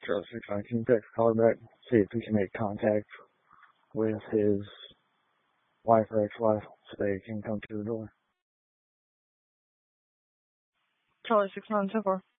Charlie 6 can you text caller back, see if he can make contact with his wife or ex-wife so they can come to the door? Charlie 6 4.